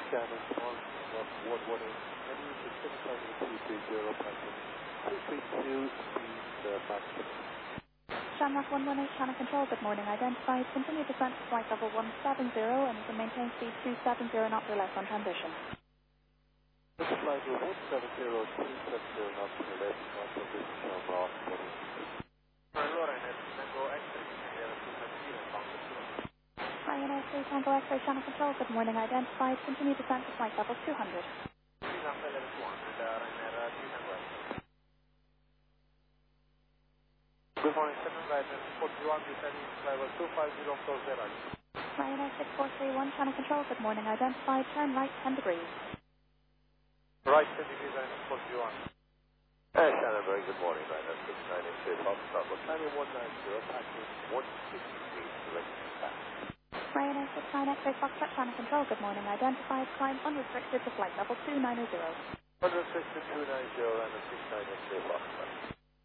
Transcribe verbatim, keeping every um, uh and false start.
Shannon, one, one, one, one, eight. Any Pacific Avenue two three zero, Python. two three two, speed, uh, maximum. Shamrock one one eight, Channel Control, good morning. Identified. Continue descent to flight level one seven zero, and you can maintain speed two seven zero knots or less on transition. This flight will one seven zero, two seven zero knots or less on transition, Shamrock one one eight. Ryanair three Tango X-ray, Channel Control, good morning. Identified. Continue descent to flight level two hundred. Good morning, seven Ryanair forty-one, descending level two five zero, close the right. Ryanair six four three one, Channel Control, good morning. Identified. Turn right ten degrees. Right ten degrees, Ryanair forty-one. Uh, Shannon, very good morning, Ryanair six nine eight three, Foxtrot, Britannia one nine zero, passing one sixty-three, direct back. Ryanair six nine X-ray, Foxtrot, Channel Control, good morning. Identified. Climb unrestricted to flight level two nine zero. one six two nine zero, Ryanair six nine eight three, Foxtrot.